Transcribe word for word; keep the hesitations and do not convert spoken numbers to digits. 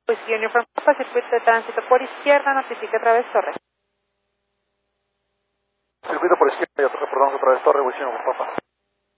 Whisky Uniform Papa, circuito de tránsito por izquierda, notifique otra vez Torre. Circuito por izquierda, ya reportamos otra vez Torre, Whisky Uniform Papa.